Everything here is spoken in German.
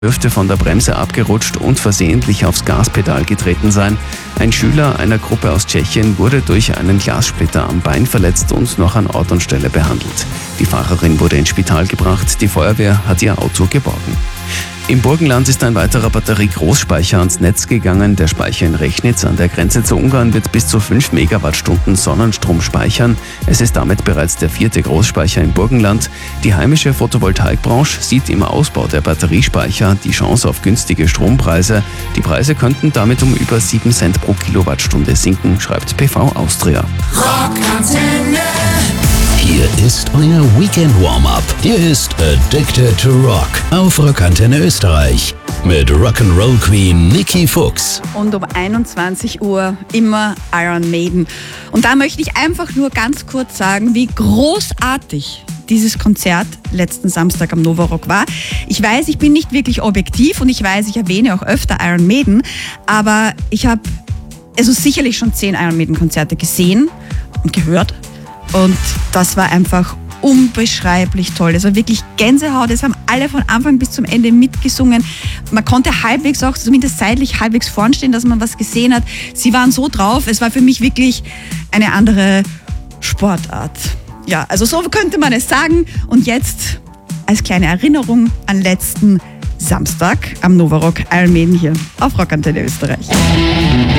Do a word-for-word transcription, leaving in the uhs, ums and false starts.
dürfte von der Bremse abgerutscht und versehentlich aufs Gaspedal getreten sein. Ein Schüler einer Gruppe aus Tschechien wurde durch einen Glassplitter am Bein verletzt und noch an Ort und Stelle behandelt. Die Fahrerin wurde ins Spital gebracht, die Feuerwehr hat ihr Auto geborgen. Im Burgenland ist ein weiterer Batterie-Großspeicher ans Netz gegangen. Der Speicher in Rechnitz an der Grenze zu Ungarn wird bis zu fünf Megawattstunden Sonnenstrom speichern. Es ist damit bereits der vierte Großspeicher im Burgenland. Die heimische Photovoltaikbranche sieht im Ausbau der Batteriespeicher die Chance auf günstige Strompreise. Die Preise könnten damit um über sieben Cent pro Kilowattstunde sinken, schreibt P V Austria. Hier ist euer Weekend Warm-Up. Hier ist Addicted to Rock auf Rockantenne Österreich mit Rock'n'Roll Queen Niki Fuchs. Und um einundzwanzig Uhr immer Iron Maiden. Und da möchte ich einfach nur ganz kurz sagen, wie großartig dieses Konzert letzten Samstag am Novarock war. Ich weiß, ich bin nicht wirklich objektiv und ich weiß, ich erwähne auch öfter Iron Maiden, aber ich habe also sicherlich schon zehn Iron Maiden Konzerte gesehen und gehört. Und das war einfach unbeschreiblich toll. Es war wirklich Gänsehaut. Es haben alle von Anfang bis zum Ende mitgesungen. Man konnte halbwegs auch, zumindest seitlich, halbwegs vorn stehen, dass man was gesehen hat. Sie waren so drauf. Es war für mich wirklich eine andere Sportart. Ja, also so könnte man es sagen. Und jetzt als kleine Erinnerung an letzten Samstag am Novarock Iron Maiden hier auf Rockantenne Österreich.